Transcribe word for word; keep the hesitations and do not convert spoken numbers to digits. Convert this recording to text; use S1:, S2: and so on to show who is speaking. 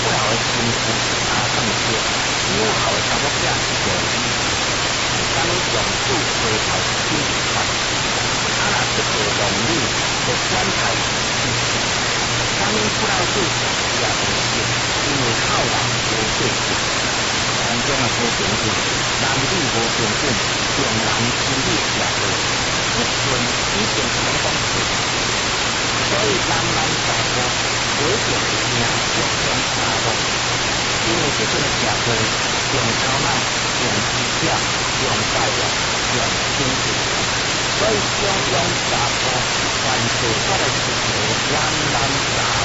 S1: 老的辛苦啊，更少，以后的查某囝就咱用主回头心法，啊若这个容易就转台去做，咱用不老主也不行，因为后人无对比，当中的好平衡，男女无平等，重男轻女也无，一寸已经成功做。所以男男大夫为着命中中大路，因为这阵的社会用头脑、用技巧、用教育、用经济，所以中央大夫凡事我来是男男大